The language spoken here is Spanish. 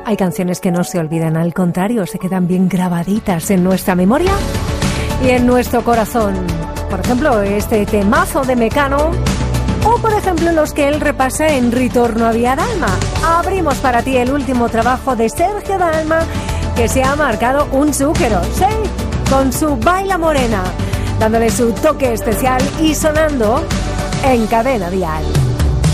Hay canciones que no se olvidan, al contrario, se quedan bien grabaditas en nuestra memoria y en nuestro corazón. Por ejemplo, este temazo de Mecano, o por ejemplo los que él repasa en Ritorno a Vía Dalma. Abrimos para ti el último trabajo de Sergio Dalma, que se ha marcado un zúquero, ¿sí? Con su Baila Morena, dándole su toque especial y sonando en Cadena Dial.